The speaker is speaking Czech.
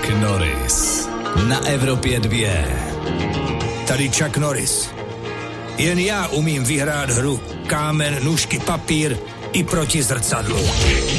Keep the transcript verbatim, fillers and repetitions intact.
Norris na Evropě dvě. Tady Chuck Norris. Jen já umím vyhrát hru kámen, nůžky, papír i proti zrcadlu.